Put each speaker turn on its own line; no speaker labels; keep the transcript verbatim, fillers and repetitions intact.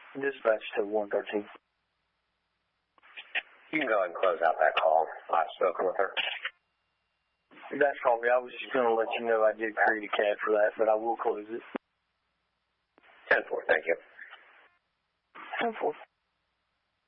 Dispatch to one thirteen.
You can go ahead and close out that call. I've spoken with her.
That's probably, I was just going to let you know I did create a C A D for that, but I will close it.
ten four, thank you.
ten four.